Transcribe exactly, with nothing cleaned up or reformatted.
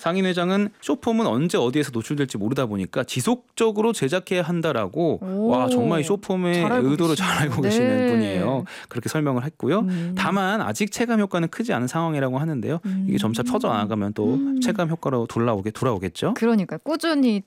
상인 회장은 쇼폼은 언제 어디에서 노출될지 모르다 보니까 지속적으로 제작해야 한다라고 오, 와 정말 쇼폼의 잘 알고 의도를 계시네요. 잘 알고 네. 계시는 분이에요. 그렇게 설명을 했고요. 음. 다만 아직 체감 효과는 크지 않은 상황이라고 하는데요. 음. 이게 점차 퍼져 나가면 또 음. 체감 효과로 돌아오게 돌아오겠죠. 그러니까 꾸준히